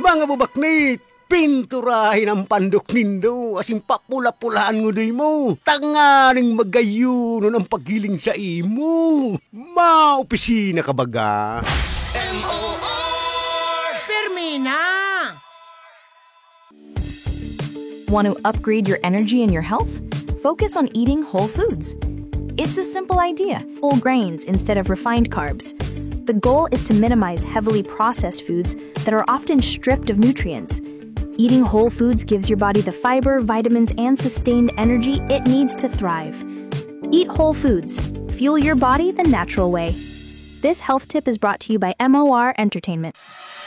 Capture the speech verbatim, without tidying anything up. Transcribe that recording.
Mga babaknit, pinturahin ang pandok nindo, asin papula-pulaan mo day mo. Tanganing magayunon ang paggiling sa imo. Maopisina ka baga. M O R! Fermina! Want to upgrade your energy and your health? Focus on eating whole foods. It's a simple idea, whole grains instead of refined carbs. The goal is to minimize heavily processed foods that are often stripped of nutrients. Eating whole foods gives your body the fiber, vitamins, and sustained energy it needs to thrive. Eat whole foods. Fuel your body the natural way. This health tip is brought to you by M O R Entertainment.